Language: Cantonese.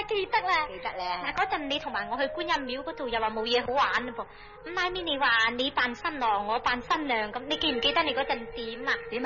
記得啦。 記得咧。 嗱，嗰陣你同埋我去觀音廟嗰度又話冇嘢好玩嘞噃。咁拉尾你話你扮新郎，我扮新娘咁，你記唔記得你嗰陣點啊？ 點